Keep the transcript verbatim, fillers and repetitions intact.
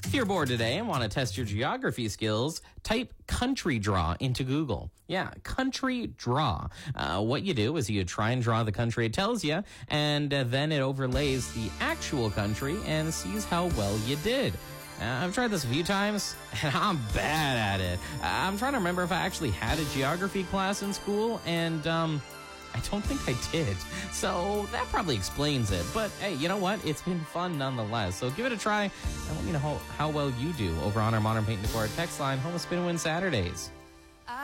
If you're bored today and want to test your geography skills, type country draw into Google. Yeah, country draw. Uh, what you do is you try and draw the country it tells you, and uh, then it overlays the actual country and sees how well you did. Uh, I've tried this a few times, and I'm bad at it. Uh, I'm trying to remember if I actually had a geography class in school, and um, I don't think I did. So that probably explains it. But hey, you know what? It's been fun nonetheless. So give it a try, and let me know how, how well you do over on our Modern Paint and Decor text line, home of Spin and Win Saturdays.